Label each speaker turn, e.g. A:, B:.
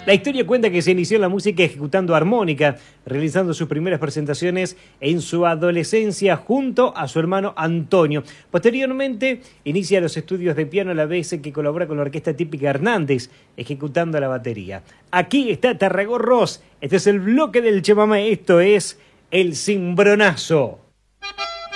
A: La historia cuenta que se inició en la música ejecutando armónica, realizando sus primeras presentaciones en su adolescencia junto a su hermano Antonio. Posteriormente inicia los estudios de piano a la vez que colabora con la orquesta típica Hernández, ejecutando la batería. Aquí está Tarragó Ross, este es el bloque del chamamé, esto es El Cimbronazo.